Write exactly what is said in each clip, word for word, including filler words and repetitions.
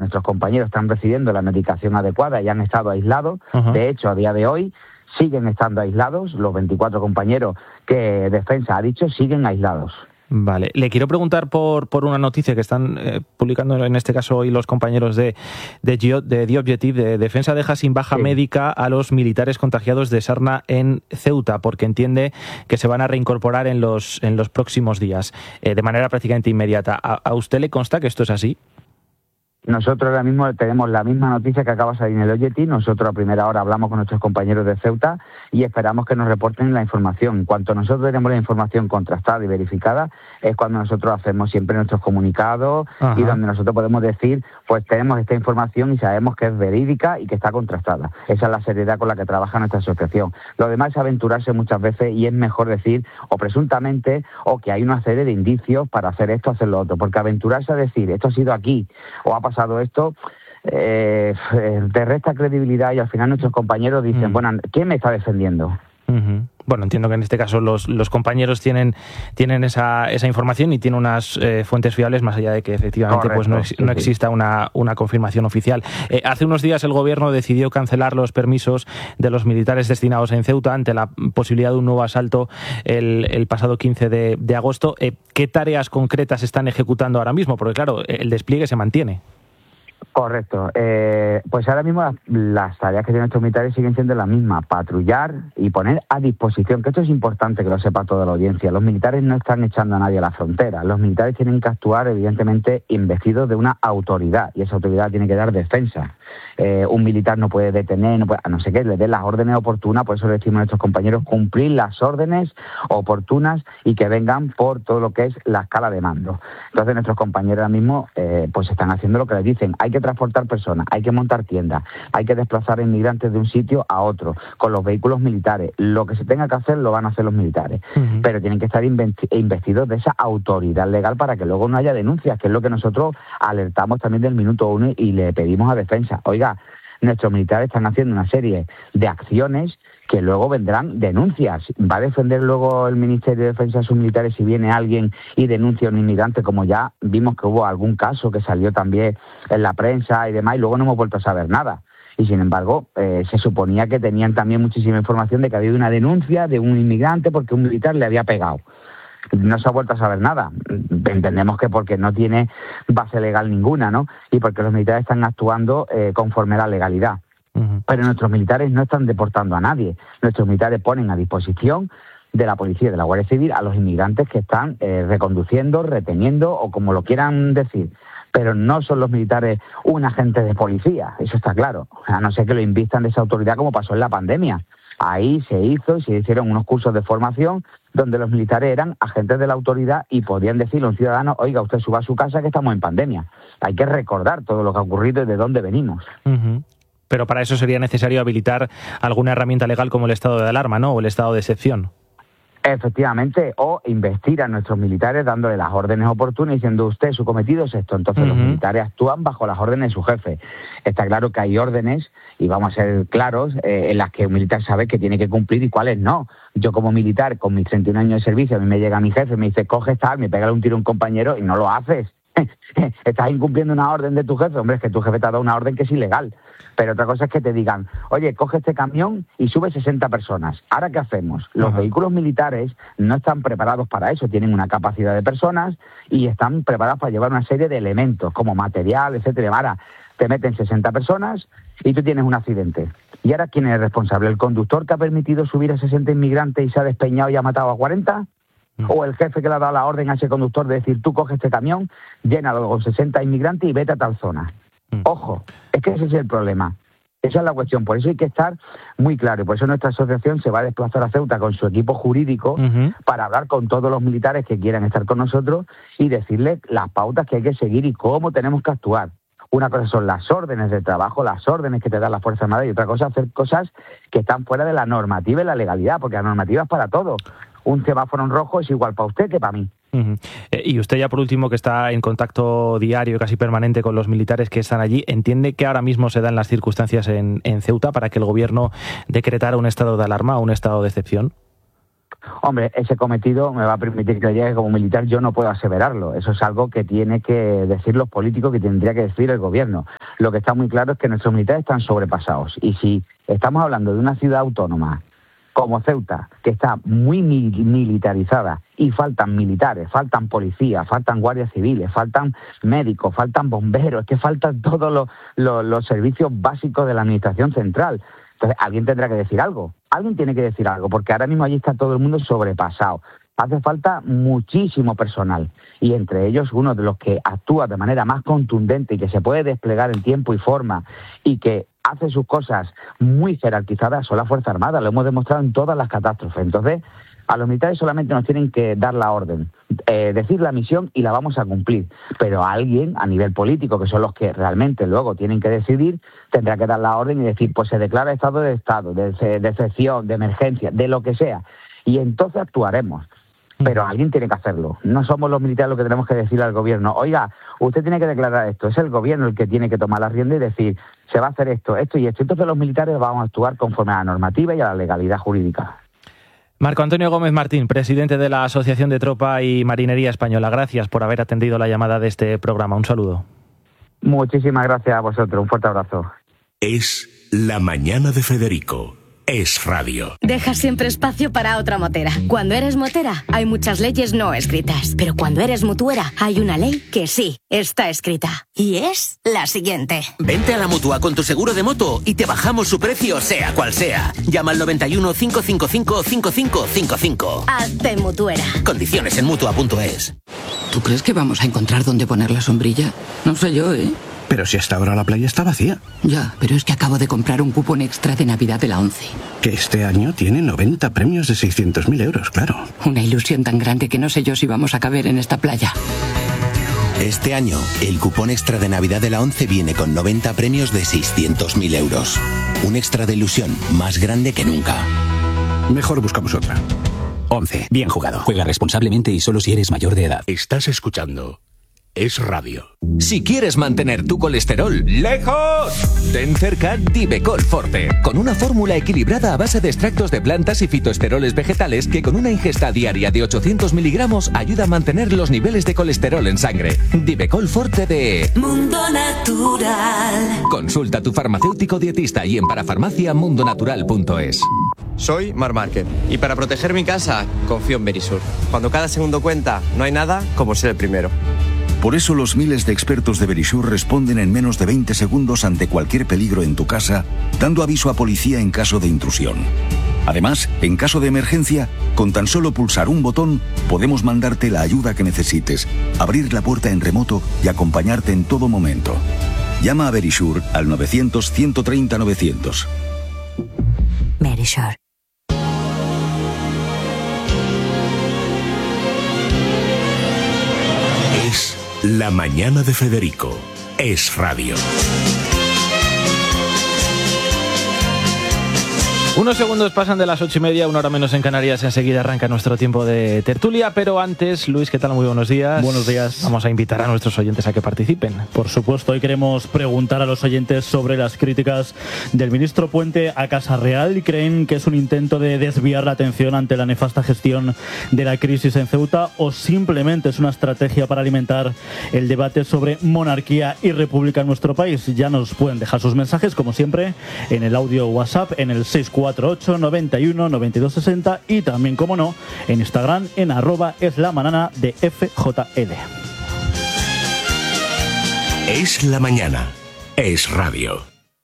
nuestros compañeros están recibiendo la medicación adecuada y han estado aislados. Uh-huh. De hecho, a día de hoy siguen estando aislados. Los veinticuatro compañeros que Defensa ha dicho siguen aislados. Vale. Le quiero preguntar por, por una noticia que están eh, publicando en este caso hoy los compañeros de, de, Gio, de The Objective. De Defensa deja sin baja sí. médica a los militares contagiados de sarna en Ceuta, porque entiende que se van a reincorporar en los, en los próximos días, eh, de manera prácticamente inmediata. ¿A, ¿A usted le consta que esto es así? Nosotros ahora mismo tenemos la misma noticia que acaba de salir en el Objective. Nosotros a primera hora hablamos con nuestros compañeros de Ceuta y esperamos que nos reporten la información. En cuanto nosotros tenemos la información contrastada y verificada, es cuando nosotros hacemos siempre nuestros comunicados. Ajá. Y donde nosotros podemos decir, pues tenemos esta información y sabemos que es verídica y que está contrastada. Esa es la seriedad con la que trabaja nuestra asociación. Lo demás es aventurarse muchas veces y es mejor decir, o presuntamente, o que hay una serie de indicios para hacer esto, hacer lo otro. Porque aventurarse a decir, esto ha sido aquí, o ha pasado esto, eh, te resta credibilidad y al final nuestros compañeros dicen, uh-huh. bueno, ¿quién me está defendiendo? Uh-huh. Bueno, entiendo que en este caso los, los compañeros tienen, tienen esa, esa información y tienen unas eh, fuentes fiables, más allá de que efectivamente Correcto, pues no, ex, no exista una, una confirmación oficial. Eh, hace unos días el gobierno decidió cancelar los permisos de los militares destinados en Ceuta ante la posibilidad de un nuevo asalto el, el pasado quince de, de agosto. Eh, ¿Qué tareas concretas están ejecutando ahora mismo? Porque claro, el despliegue se mantiene. Correcto. Eh, pues ahora mismo las, las tareas que tienen estos militares siguen siendo las mismas, patrullar y poner a disposición, que esto es importante que lo sepa toda la audiencia. Los militares no están echando a nadie a la frontera. Los militares tienen que actuar, evidentemente, investidos de una autoridad, y esa autoridad tiene que dar defensa. Eh, un militar no puede detener, no puede, a no ser que le dé las órdenes oportunas, por eso le decimos a nuestros compañeros cumplir las órdenes oportunas y que vengan por todo lo que es la escala de mando. Entonces nuestros compañeros ahora mismo eh, pues están haciendo lo que les dicen. Hay que transportar personas, hay que montar tiendas, hay que desplazar inmigrantes de un sitio a otro con los vehículos militares. Lo que se tenga que hacer lo van a hacer los militares, uh-huh. pero tienen que estar investidos de esa autoridad legal para que luego no haya denuncias, que es lo que nosotros alertamos también del minuto uno y le pedimos a Defensa. Oiga, nuestros militares están haciendo una serie de acciones que luego vendrán denuncias. ¿Va a defender luego el Ministerio de Defensa a sus militares si viene alguien y denuncia a un inmigrante, como ya vimos que hubo algún caso que salió también en la prensa y demás, y luego no hemos vuelto a saber nada? Y sin embargo, eh, se suponía que tenían también muchísima información de que había una denuncia de un inmigrante porque un militar le había pegado. No se ha vuelto a saber nada. Entendemos que porque no tiene base legal ninguna, ¿no? Y porque los militares están actuando eh, conforme a la legalidad. Uh-huh. Pero nuestros militares no están deportando a nadie. Nuestros militares ponen a disposición de la policía y de la Guardia Civil a los inmigrantes que están eh, reconduciendo, reteniendo o como lo quieran decir. Pero no son los militares un agente de policía, eso está claro. A no ser que lo invistan de esa autoridad como pasó en la pandemia. Ahí se hizo y se hicieron unos cursos de formación donde los militares eran agentes de la autoridad y podían decirle a un ciudadano, oiga, usted suba a su casa que estamos en pandemia. Hay que recordar todo lo que ha ocurrido y de dónde venimos. Uh-huh. Pero para eso sería necesario habilitar alguna herramienta legal como el estado de alarma, ¿no? O el estado de excepción. Efectivamente, o investir a nuestros militares dándole las órdenes oportunas y diciendo usted, su cometido es esto. Entonces uh-huh. los militares actúan bajo las órdenes de su jefe. Está claro que hay órdenes, y vamos a ser claros, eh, en las que un militar sabe que tiene que cumplir y cuáles no. Yo como militar, con mis treinta y un años de servicio, a mí me llega mi jefe, me dice, coge esta arma y pégale un tiro a un compañero y no lo haces. Estás incumpliendo una orden de tu jefe. Hombre, es que tu jefe te ha dado una orden que es ilegal. Pero otra cosa es que te digan, oye, coge este camión y sube sesenta personas. ¿Ahora qué hacemos? Los Ajá. vehículos militares no están preparados para eso. Tienen una capacidad de personas y están preparados para llevar una serie de elementos, como material, etcétera. Ahora te meten sesenta personas y tú tienes un accidente. ¿Y ahora quién es el responsable? ¿El conductor que ha permitido subir a sesenta inmigrantes y se ha despeñado y ha matado a cuarenta? ¿O el jefe que le ha dado la orden a ese conductor de decir, tú coge este camión, llénalo con sesenta inmigrantes y vete a tal zona? Ojo, es que ese es el problema. Esa es la cuestión. Por eso hay que estar muy claro. Y por eso nuestra asociación se va a desplazar a Ceuta con su equipo jurídico uh-huh. para hablar con todos los militares que quieran estar con nosotros y decirles las pautas que hay que seguir y cómo tenemos que actuar. Una cosa son las órdenes de trabajo, las órdenes que te da la Fuerza Armada, y otra cosa hacer cosas que están fuera de la normativa y la legalidad, porque la normativa es para todo. Un semáforo en rojo es igual para usted que para mí. Uh-huh. Eh, y usted ya por último, que está en contacto diario y casi permanente con los militares que están allí, ¿entiende que ahora mismo se dan las circunstancias en, en Ceuta para que el gobierno decretara un estado de alarma o un estado de excepción? Hombre, ese cometido me va a permitir que llegue como militar, yo no puedo aseverarlo. Eso es algo que tiene que decir los políticos, que tendría que decir el gobierno. lo que está muy claro es que nuestros militares están sobrepasados. Y si estamos hablando de una ciudad autónoma como Ceuta, que está muy militarizada y faltan militares, faltan policías, faltan guardias civiles, faltan médicos, faltan bomberos, es que faltan todos los, los, los servicios básicos de la administración central. Entonces, alguien tendrá que decir algo, alguien tiene que decir algo, porque ahora mismo allí está todo el mundo sobrepasado. Hace falta muchísimo personal, y entre ellos uno de los que actúa de manera más contundente y que se puede desplegar en tiempo y forma y que hace sus cosas muy jerarquizadas son las Fuerzas Armadas. Lo hemos demostrado en todas las catástrofes. Entonces, a los militares solamente nos tienen que dar la orden, eh, decir la misión y la vamos a cumplir. Pero a alguien, a nivel político, que son los que realmente luego tienen que decidir, tendrá que dar la orden y decir, pues se declara estado de Estado, de, de excepción, de emergencia, de lo que sea. Y entonces actuaremos. Pero alguien tiene que hacerlo. No somos los militares los que tenemos que decirle al gobierno, oiga, usted tiene que declarar esto. Es el gobierno el que tiene que tomar la rienda y decir, se va a hacer esto, esto y esto. Entonces los militares vamos a actuar conforme a la normativa y a la legalidad jurídica. Marco Antonio Gómez Martín, presidente de la Asociación de Tropa y Marinería Española. Gracias por haber atendido la llamada de este programa. Un saludo. Muchísimas gracias a vosotros. Un fuerte abrazo. Es La Mañana de Federico. Es radio. Deja siempre espacio para otra motera. Cuando eres motera, hay muchas leyes no escritas. Pero cuando eres mutuera, hay una ley que sí está escrita. Y es la siguiente. Vente a la Mutua con tu seguro de moto y te bajamos su precio, sea cual sea. Llama al noventa y uno, cinco cinco cinco, cinco cinco cinco cinco. Hazte mutuera. Condiciones en mutua punto es. ¿Tú crees que vamos a encontrar dónde poner la sombrilla? No sé yo, ¿eh? Pero si hasta ahora la playa está vacía. Ya, pero es que acabo de comprar un cupón extra de Navidad de la ONCE. Que este año tiene noventa premios de seiscientos mil euros, claro. Una ilusión tan grande que no sé yo si vamos a caber en esta playa. Este año, el cupón extra de Navidad de la ONCE viene con noventa premios de seiscientos mil euros. Un extra de ilusión más grande que nunca. Mejor buscamos otra. ONCE. Bien jugado. Juega responsablemente y solo si eres mayor de edad. Estás escuchando Es Radio. Si quieres mantener tu colesterol lejos, ten cerca Divecol Forte, con una fórmula equilibrada a base de extractos de plantas y fitoesteroles vegetales que con una ingesta diaria de ochocientos miligramos ayuda a mantener los niveles de colesterol en sangre. Divecol Forte de Mundo Natural. Consulta a tu farmacéutico dietista y en parafarmacia mundonatural punto es. Soy Mar Márquez y para proteger mi casa confío en Verisur. Cuando cada segundo cuenta, no hay nada como ser el primero. Por eso los miles de expertos de Verisur responden en menos de veinte segundos ante cualquier peligro en tu casa, dando aviso a policía en caso de intrusión. Además, en caso de emergencia, con tan solo pulsar un botón, podemos mandarte la ayuda que necesites, abrir la puerta en remoto y acompañarte en todo momento. Llama a Verisur al novecientos, ciento treinta, novecientos. Verisur. Es La Mañana de Federico. Es radio. Unos segundos pasan de las ocho y media, una hora menos en Canarias. Enseguida arranca nuestro tiempo de tertulia, pero antes, Luis, ¿qué tal? Muy buenos días. Buenos días. Vamos a invitar a nuestros oyentes a que participen. Por supuesto, hoy queremos preguntar a los oyentes sobre las críticas del ministro Puente a Casa Real y creen que es un intento de desviar la atención ante la nefasta gestión de la crisis en Ceuta o simplemente es una estrategia para alimentar el debate sobre monarquía y república en nuestro país. Ya nos pueden dejar sus mensajes, como siempre, en el audio WhatsApp en el seis cuatro cuatro ocho, noventa y uno, noventa y dos sesenta y también, como no, en Instagram en arroba es la mañana de F J L. Es la mañana. Es radio.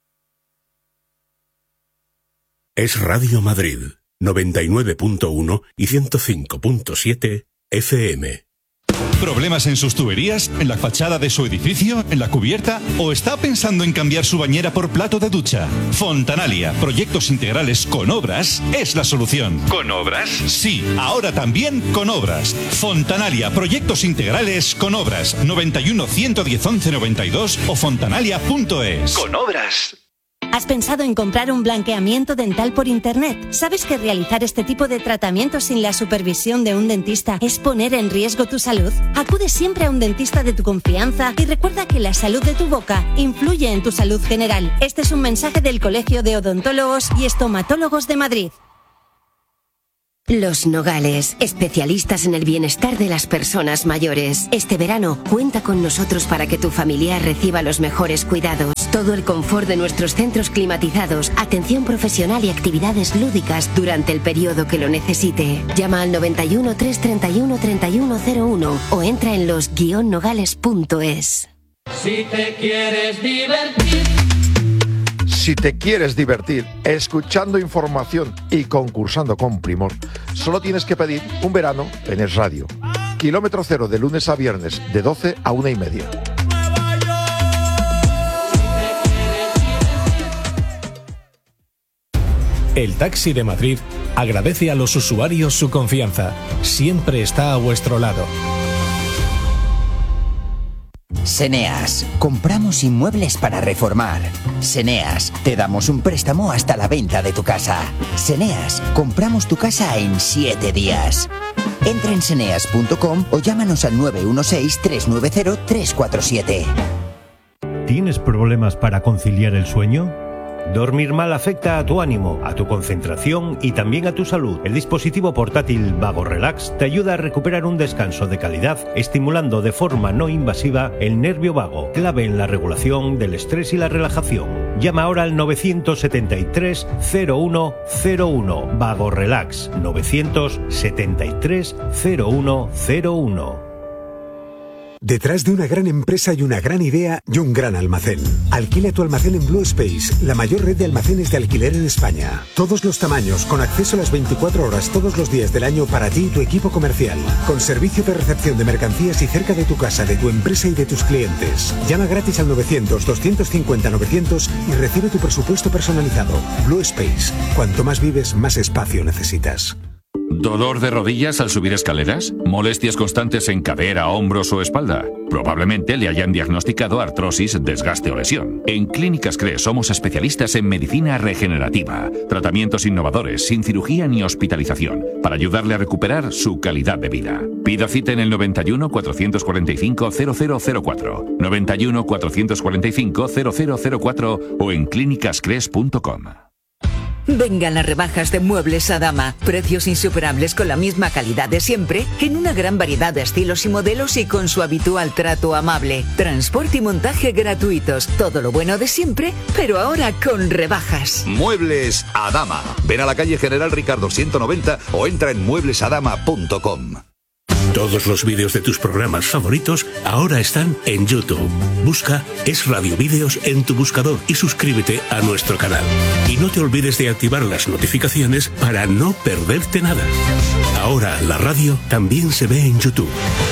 Es Radio Madrid, noventa y nueve punto uno y ciento cinco punto siete F M. ¿Problemas en sus tuberías? ¿En la fachada de su edificio? ¿En la cubierta? ¿O está pensando en cambiar su bañera por plato de ducha? Fontanalia, proyectos integrales con obras, es la solución. ¿Con obras? Sí, ahora también con obras. Fontanalia, proyectos integrales con obras. noventa y uno, ciento diez, once, noventa y dos o fontanalia punto es. Con obras. ¿Has pensado en comprar un blanqueamiento dental por internet? ¿Sabes que realizar este tipo de tratamiento sin la supervisión de un dentista es poner en riesgo tu salud? Acude siempre a un dentista de tu confianza y recuerda que la salud de tu boca influye en tu salud general. Este es un mensaje del Colegio de Odontólogos y Estomatólogos de Madrid. Los Nogales, especialistas en el bienestar de las personas mayores. Este verano, cuenta con nosotros para que tu familiar reciba los mejores cuidados. todo el confort de nuestros centros climatizados, atención profesional y actividades lúdicas durante el periodo que lo necesite. Llama al noventa y uno, trescientos treinta y uno, treinta y uno cero uno o entra en los guion nogales punto es. Si te quieres divertir. Si te quieres divertir escuchando información y concursando con primor, solo tienes que pedir un verano en Es Radio. Kilómetro cero de lunes a viernes, de doce a una y media. El Taxi de Madrid agradece a los usuarios su confianza. Siempre está a vuestro lado. Seneas, compramos inmuebles para reformar. Seneas, te damos un préstamo hasta la venta de tu casa. Seneas, compramos tu casa en siete días. Entra en seneas punto com o llámanos al nueve uno seis, tres nueve cero, tres cuatro siete. ¿Tienes problemas para conciliar el sueño? Dormir mal afecta a tu ánimo, a tu concentración y también a tu salud. El dispositivo portátil Vago Relax te ayuda a recuperar un descanso de calidad, estimulando de forma no invasiva el nervio vago, clave en la regulación del estrés y la relajación. Llama ahora al novecientos setenta y tres, cero uno cero uno. Vago Relax, novecientos setenta y tres, cero uno cero uno. Detrás de una gran empresa y una gran idea y un gran almacén. Alquila tu almacén en Blue Space, la mayor red de almacenes de alquiler en España. Todos los tamaños, con acceso a las veinticuatro horas todos los días del año para ti y tu equipo comercial. Con servicio de recepción de mercancías y cerca de tu casa, de tu empresa y de tus clientes. Llama gratis al novecientos, doscientos cincuenta, novecientos y recibe tu presupuesto personalizado. Blue Space. Cuanto más vives, más espacio necesitas. ¿Dolor de rodillas al subir escaleras? ¿Molestias constantes en cadera, hombros o espalda? Probablemente le hayan diagnosticado artrosis, desgaste o lesión. En Clínicas C R E somos especialistas en medicina regenerativa, tratamientos innovadores, sin cirugía ni hospitalización, para ayudarle a recuperar su calidad de vida. Pida cita en el noventa y uno, cuatrocientos cuarenta y cinco, cero cero cero cuatro, noventa y uno, cuatrocientos cuarenta y cinco, cero cero cero cuatro o en clínicas cres punto com. Vengan las rebajas de Muebles Adama. Precios insuperables con la misma calidad de siempre, en una gran variedad de estilos y modelos y con su habitual trato amable. Transporte y montaje gratuitos. Todo lo bueno de siempre, pero ahora con rebajas. Muebles Adama. Ven a la calle General Ricardo ciento noventa o entra en muebles adama punto com. Todos los vídeos de tus programas favoritos ahora están en YouTube. Busca Es Radio Vídeos en tu buscador y suscríbete a nuestro canal. Y no te olvides de activar las notificaciones para no perderte nada. Ahora la radio también se ve en YouTube.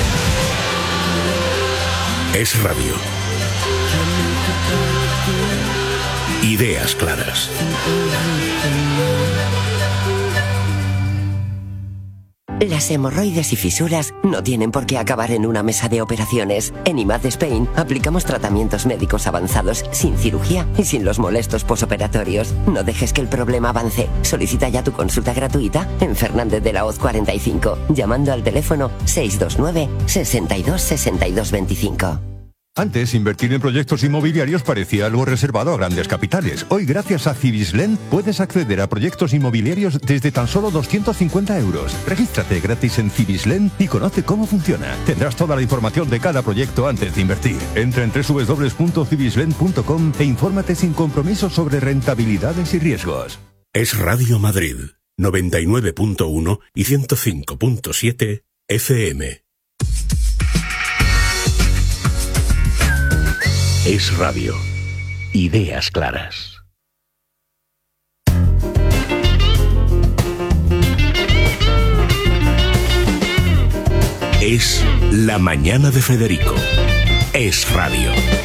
Es Radio. Ideas claras. Las hemorroides y fisuras no tienen por qué acabar en una mesa de operaciones. En I M A D Spain aplicamos tratamientos médicos avanzados sin cirugía y sin los molestos posoperatorios. No dejes que el problema avance. Solicita ya tu consulta gratuita en Fernández de la Hoz cuarenta y cinco, llamando al teléfono seis dos nueve, sesenta y dos, sesenta y dos veinticinco. Antes, invertir en proyectos inmobiliarios parecía algo reservado a grandes capitales. Hoy, gracias a Cibislen, puedes acceder a proyectos inmobiliarios desde tan solo doscientos cincuenta euros. Regístrate gratis en Cibislen y conoce cómo funciona. Tendrás toda la información de cada proyecto antes de invertir. Entra en doble u doble u doble u punto cibislen punto com e infórmate sin compromiso sobre rentabilidades y riesgos. Es Radio Madrid, noventa y nueve punto uno y ciento cinco punto siete F M. Es Radio. Ideas claras. Es La Mañana de Federico. Es Radio.